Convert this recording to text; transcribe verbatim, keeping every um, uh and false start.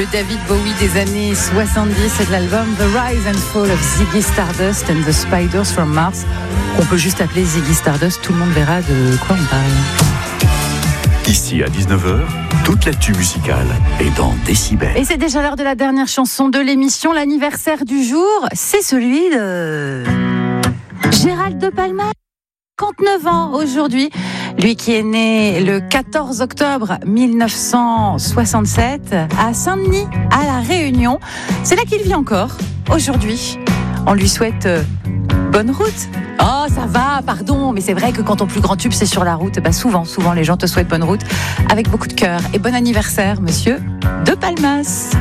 Le David Bowie des années soixante-dix, c'est de l'album The Rise and Fall of Ziggy Stardust and the Spiders from Mars, qu'on peut juste appeler Ziggy Stardust, tout le monde verra de quoi on parle. Ici à dix-neuf heures, toute l'actu musicale est dans Décibel. Et c'est déjà l'heure de la dernière chanson de l'émission. L'anniversaire du jour, c'est celui de Gérald de Palmas, cinquante-neuf ans aujourd'hui. Lui qui est né le quatorze octobre mille neuf cent soixante-sept à Saint-Denis, à La Réunion. C'est là qu'il vit encore aujourd'hui. On lui souhaite euh, bonne route. Oh, ça va, pardon, mais c'est vrai que quand ton plus grand tube c'est sur la route, bah souvent, souvent les gens te souhaitent bonne route avec beaucoup de cœur. Et bon anniversaire, monsieur de Palmas.